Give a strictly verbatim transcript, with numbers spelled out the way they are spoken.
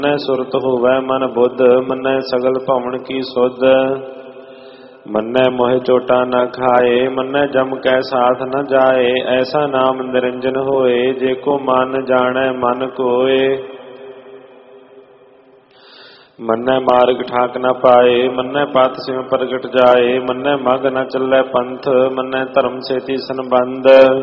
ਮਨੈ ਸੁਰਤ ਹੋਵੈ ਮਨ ਬੁੱਧ, ਮਨੈ ਸਗਲ ਭਵਨ ਕੀ ਸੁਧ। ਮਨੈ ਮੋਹਿ ਚੋਟਾ ਨ ਖਾਏ, ਮਨੈ ਜਮ ਕੈ ਸਾਥ ਨ ਜਾਏ। ਐਸਾ ਨਾਮ ਨਿਰੰਜਨ ਹੋਏ, ਜੇ ਕੋ ਮਨ ਜਾਣੈ ਮਨ ਕੋਏ। ਮਨੈ ਮਾਰਗ ਠਾਕ ਨ ਪਾਏ, ਮਨੈ ਪਥ ਸਿਉ ਪ੍ਰਗਟ ਜਾਏ। ਮਨੈ ਮਗ ਨ ਚੱਲੈ ਪੰਥ, ਮਨੈ ਧਰਮ ਸੇਤੀ ਸੰਬੰਧ।